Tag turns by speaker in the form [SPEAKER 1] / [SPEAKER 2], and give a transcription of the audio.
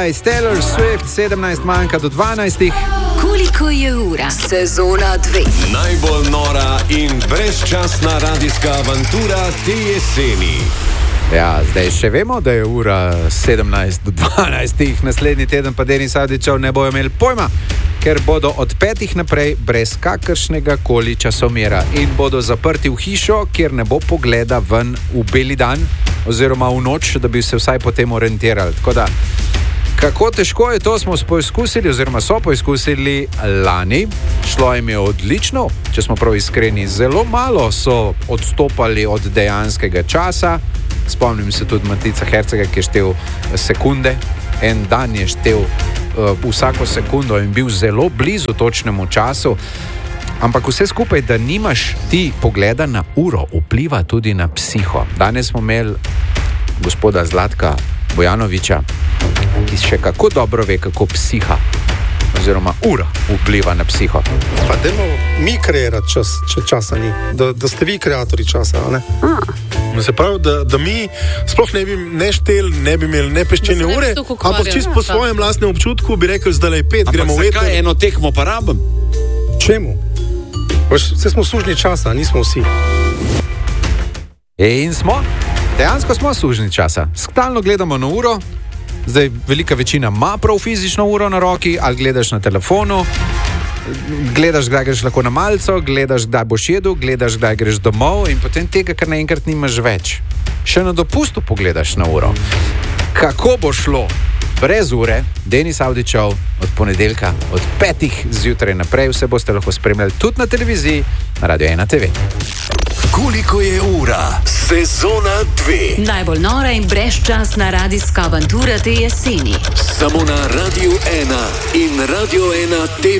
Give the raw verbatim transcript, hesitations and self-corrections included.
[SPEAKER 1] Paradise, Taylor Swift, sedemnajst manjka do dvanajstih.
[SPEAKER 2] Koliko je ura? Sezona dve.
[SPEAKER 3] Najbolj nora in brezčasna radijska avantura te jeseni.
[SPEAKER 1] Ja, zdaj še vemo, da je ura sedemnajst do dvanajstih. Naslednji teden pa Denis Avdićev ne bojo imeli pojma, ker bodo od petih naprej brez kakršnega koli časomera in bodo zaprti v hišo, kjer ne bo pogleda ven v beli dan oziroma v noč, da bi se vsaj potem orientirali. Tako da, kako težko je to, smo poizkusili oziroma so poizkusili lani. Šlo jim je odlično, če smo prav iskreni. Zelo malo so odstopali od dejanskega časa. Spomnim se tudi Matica Hercega, ki je štel sekunde. En dan je štel uh, vsako sekundo in bil zelo blizu točnemu času. Ampak vse skupaj, da nimaš ti pogleda na uro, vpliva tudi na psiho. Danes smo imeli gospoda Zlatka Bojanovića, ki še kako dobro ve, kako psiha oziroma ura vpliva na psiho.
[SPEAKER 4] Pa dajmo mi kreirati čas, če časa ni. Da, da ste vi kreatori časa, a ne?
[SPEAKER 5] Se pravi, da, da mi sploh ne bi ne štel, ne bi imeli ne peščene ure, ampak čisto po svojem lastnem občutku bi rekel, zdaj je pet, gremo v eter.
[SPEAKER 3] Ampak zakaj eno tekmo pa rabim?
[SPEAKER 4] Čemu? Vse smo služni časa, nismo vsi.
[SPEAKER 1] In smo, dejansko smo služni časa. Stalno gledamo na uro. Zdaj, velika večina ima prav fizično uro na roki, ali gledaš na telefonu, gledaš, kdaj greš lahko na malco, gledaš, kdaj boš jedel, gledaš, kdaj greš domov in potem tega, kar naenkrat nimaš več. Še na dopustu pogledaš na uro. Kako bo šlo brez ure? Denis Avdićev od ponedeljka, od petih zjutraj naprej, vse boste lahko spremljali tudi na televiziji, na Radio ena te ve.
[SPEAKER 3] Koliko je ura? Sezona dve.
[SPEAKER 2] Najbolj nora in brezčasna radijska avantura te jeseni.
[SPEAKER 3] Samo na Radio ena in Radio ena te ve.